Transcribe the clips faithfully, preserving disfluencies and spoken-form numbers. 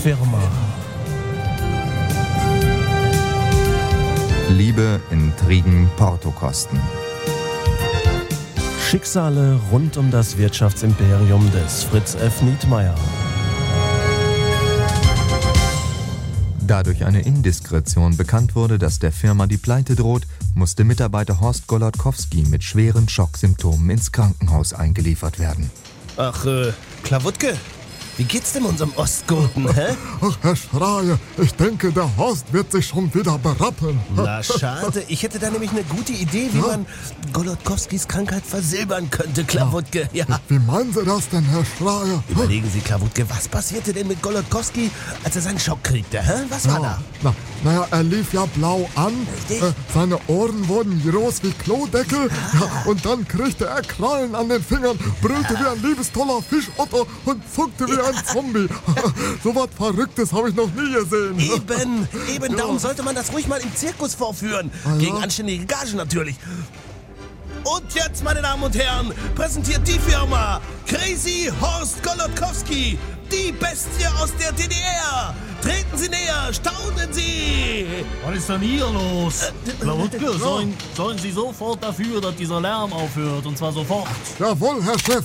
Firma. Liebe, Intrigen, Portokosten. Schicksale rund um das Wirtschaftsimperium des Fritz F. Nietmeyer. Da durch eine Indiskretion bekannt wurde, dass der Firma die Pleite droht, musste Mitarbeiter Horst Golodkowski mit schweren Schocksymptomen ins Krankenhaus eingeliefert werden. Ach, äh, Klawutke, wie geht's dem unserem Ostgoten, hä? Ach, Herr Schreier, ich denke, der Horst wird sich schon wieder berappeln. Na, schade. Ich hätte da nämlich eine gute Idee, wie Ja? man Golodkowskis Krankheit versilbern könnte, Klawutke. Ja. Wie meinen Sie das denn, Herr Schreier? Überlegen Sie, Klawutke, was passierte denn mit Golodkowski, als er seinen Schock kriegte, hä? Was war da? Na, naja, er lief ja blau an, Richtig. äh, seine Ohren wurden groß wie Klodeckel, ja, und dann kriegte er Krallen an den Fingern, brüllte wie ein liebestoller Fischotto und zuckte wie ein Zombie. So was Verrücktes habe ich noch nie gesehen. Eben, eben, darum sollte man das ruhig mal im Zirkus vorführen. Ah, ja? Gegen anständige Gage natürlich. Und jetzt, meine Damen und Herren, präsentiert die Firma Crazy Horst Golodkowski, die Bestie aus der D D R. Treten Sie näher, staunen Sie! Was ist denn hier los? Klawutke, ja. sollen, sollen Sie sofort dafür, dass dieser Lärm aufhört, und zwar sofort. Jawohl, Herr Chef.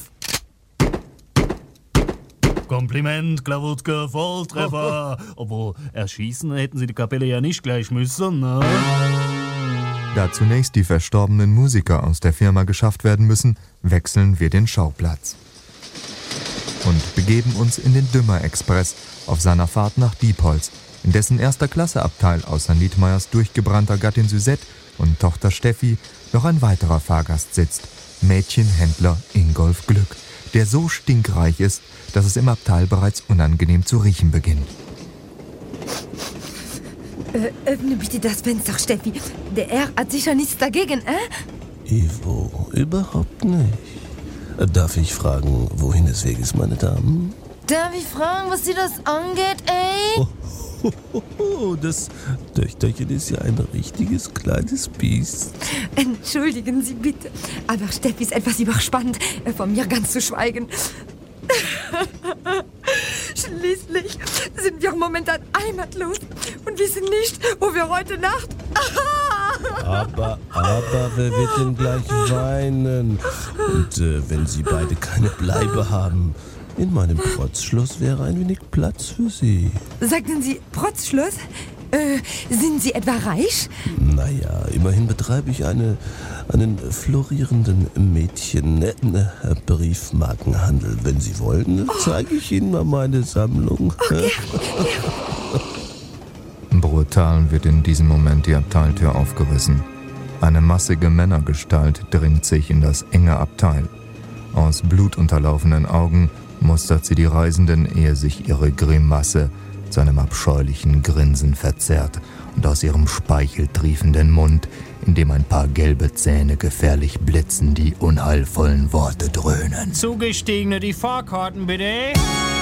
Kompliment, Klawutke, Volltreffer. Obwohl, erschießen hätten Sie die Kapelle ja nicht gleich müssen, ne? Da zunächst die verstorbenen Musiker aus der Firma geschafft werden müssen, wechseln wir den Schauplatz. Und begeben uns in den Dümmer-Express auf seiner Fahrt nach Diepholz, in dessen erster Klasseabteil außer Nietmeyers durchgebrannter Gattin Suzette und Tochter Steffi noch ein weiterer Fahrgast sitzt, Mädchenhändler Ingolf Glück, der so stinkreich ist, dass es im Abteil bereits unangenehm zu riechen beginnt. Äh, öffne bitte das Fenster, Steffi. Der R hat sicher nichts dagegen, äh? Ivo, überhaupt nicht. Darf ich fragen, wohin des Weges, meine Damen? Darf ich fragen, was dir das angeht, ey? Oh, das Töchterchen ist ja ein richtiges kleines Biest. Entschuldigen Sie bitte, aber Steffi ist etwas überspannt, äh, von mir ganz zu schweigen. Schließlich sind wir momentan heimatlos und wissen nicht, wo wir heute Nacht... Aber, aber, wer wird denn gleich weinen? Und äh, wenn Sie beide keine Bleibe haben, in meinem Protzschloss wäre ein wenig Platz für Sie. Sagten Sie Protzschluss? Äh, sind Sie etwa reich? Naja, immerhin betreibe ich eine, einen florierenden Mädchen-Briefmarkenhandel. Wenn Sie wollen, zeige ich Ihnen mal meine Sammlung. Okay. Brutal wird in diesem Moment die Abteiltür aufgerissen. Eine massige Männergestalt dringt sich in das enge Abteil. Aus blutunterlaufenen Augen mustert sie die Reisenden, ehe sich ihre Grimasse zu einem abscheulichen Grinsen verzerrt und aus ihrem speicheltriefenden Mund, in dem ein paar gelbe Zähne gefährlich blitzen, die unheilvollen Worte dröhnen. Zugestiegene, die Fahrkarten bitte.